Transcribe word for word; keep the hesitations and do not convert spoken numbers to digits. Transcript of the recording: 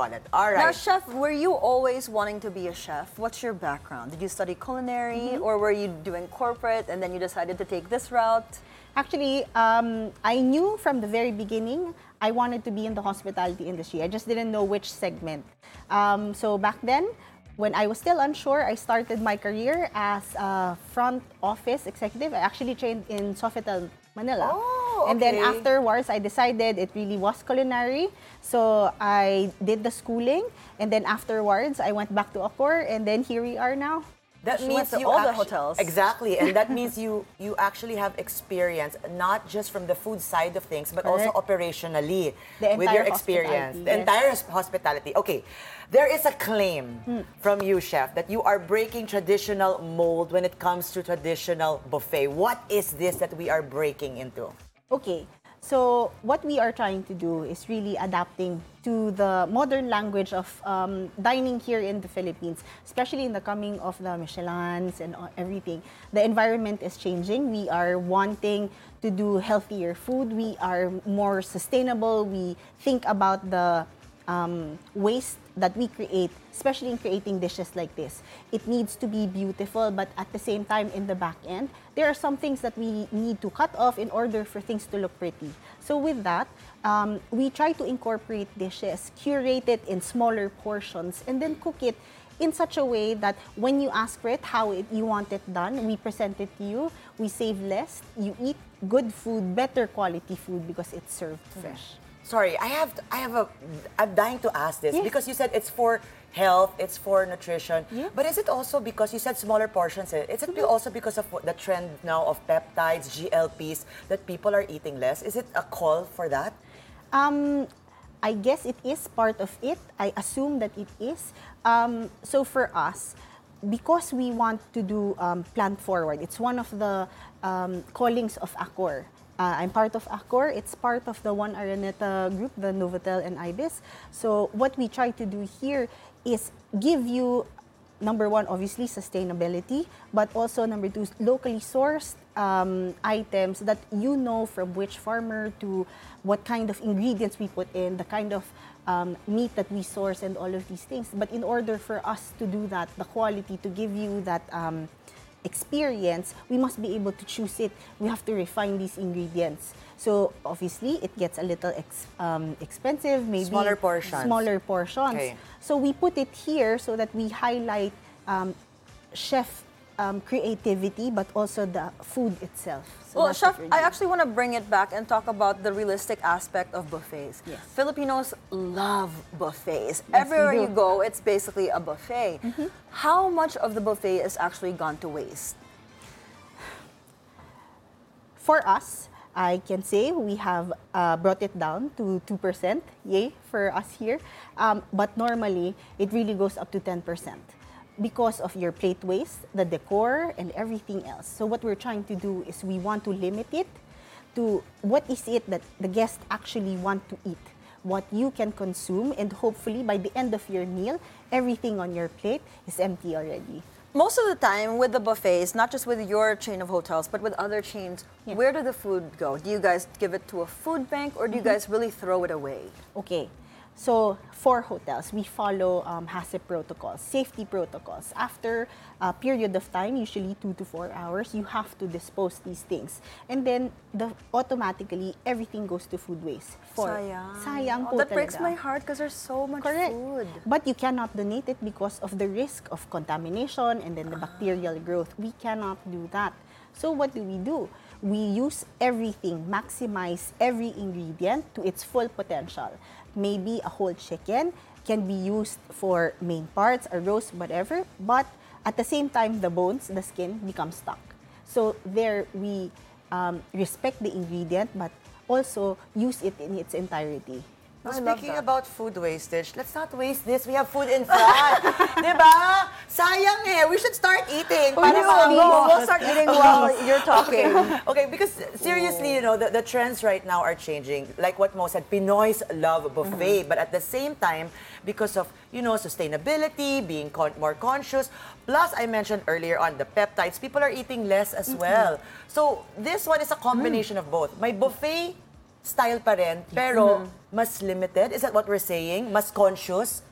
call it. All Now, right. chef, were you always wanting to be a chef? What's your background? Did you study culinary, Mm-hmm. or were you doing corporate and then you decided to take this route? Actually, um, I knew from the very beginning I wanted to be in the hospitality industry. I just didn't know which segment. Um, so back then, when I was still unsure, I started my career as a front office executive. I actually trained in Sofitel, Manila. Oh, And then okay. afterwards, I decided it really was culinary. So I did the schooling. And then afterwards, I went back to Accor. And then here we are now. That She means went to you all the actu- hotels. Exactly, and that means you you actually have experience not just from the food side of things, but also Correct. operationally The with entire your experience, hospitality, the yes. entire hos- hospitality. Okay, there is a claim Hmm. from you, chef, that you are breaking traditional mold when it comes to traditional buffet. What is this that we are breaking into? Okay, so what we are trying to do is really adapting to the modern language of um, dining here in the Philippines, especially in the coming of the Michelins and uh, everything. The environment is changing. We are wanting to do healthier food. We are more sustainable. We think about the um, waste that we create, especially in creating dishes like this. It needs to be beautiful, but at the same time, in the back end, there are some things that we need to cut off in order for things to look pretty. So with that, um, we try to incorporate dishes, curate it in smaller portions, and then cook it in such a way that when you ask for it, how it, you want it done, we present it to you, we save less, you eat good food, better quality food because it's served fresh. Sorry, I have I have a I'm dying to ask this Yes. because you said it's for health, it's for nutrition. Yeah. But is it also because you said smaller portions? eh? Is it also because of what- the trend now of peptides, G L Ps, that people are eating less? Is it a call for that? Um, I guess it is part of it. I assume that it is. Um, so for us, because we want to do um, plant forward, it's one of the um, callings of Accor. Uh, I'm part of Accor. It's part of the One Araneta group, the Novotel and Ibis. So what we try to do here is give you, number one, obviously sustainability, but also number two, locally sourced um, items that you know from which farmer to what kind of ingredients we put in, the kind of um, meat that we source and all of these things. But in order for us to do that, the quality, to give you that um, experience, we must be able to choose it. We have to refine these ingredients. So obviously, it gets a little ex, um, expensive, maybe Smaller portions. Smaller portions. Okay. So we put it here so that we highlight um, chef um, creativity, but also the food itself. So Well, that's chef, what we're I doing. actually want to bring it back and talk about the realistic aspect of buffets. Yes. Filipinos love buffets. Yes, we Everywhere do. you go, it's basically a buffet. How much of the buffet is actually gone to waste? For us, I can say we have uh, brought it down to two percent, yay, for us here. Um, but normally, it really goes up to ten percent because of your plate waste, the decor, and everything else. So what we're trying to do is we want to limit it to what is it that the guests actually want to eat, what you can consume, and hopefully by the end of your meal, everything on your plate is empty already. Most of the time with the buffets, not just with your chain of hotels, but with other chains, Yeah. where do the food go? Do you guys give it to a food bank or do you guys really throw it away? Okay, so for hotels, we follow um, HACCP protocols, safety protocols. After a period of time, usually two to four hours, you have to dispose these things. And then the, automatically, everything goes to food waste. For, Sayang. Sayang Oh, po that breaks talaga. my heart because there's so much Correct. food. But you cannot donate it because of the risk of contamination and then the bacterial growth. We cannot do that. So what do we do? We use everything, maximize every ingredient to its full potential. Maybe a whole chicken can be used for main parts, a roast, whatever, but at the same time, the bones, the skin becomes stuck. So there we um, respect the ingredient, but also use it in its entirety. Now, I love speaking that. about food wastage, let's not waste this. We have food in front. Diba? Sayang eh. We should start eating. Para Para go, maubos. we'll start eating while you're talking. Okay, because seriously, you know, the, the trends right now are changing. Like what Mo said, Pinoys love buffet. But at the same time, because of, you know, sustainability, being con- more conscious, plus I mentioned earlier on the peptides, people are eating less as well. So this one is a combination of both. May buffet style pa rin, pero mas limited. Is that what we're saying? Mas conscious?